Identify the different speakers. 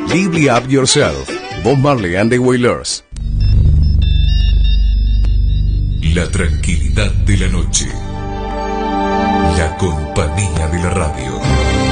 Speaker 1: Lively Up Yourself, Bob Marley and the Wailers.
Speaker 2: La tranquilidad de la noche. La compañía de la radio.